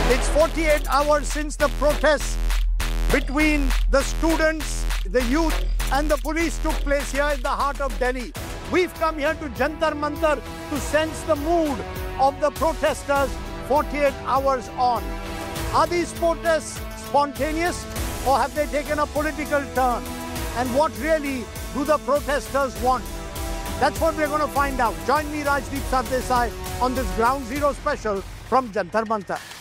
It's 48 hours since the protests between the students, the youth and the police took place here in the heart of Delhi. We've come here to Jantar Mantar to sense the mood of the protesters 48 hours on. Are these protests spontaneous or have they taken a political turn? And what really do the protesters want? That's what we're going to find out. Join me, Rajdeep Sardesai, on this Ground Zero special from Jantar Mantar.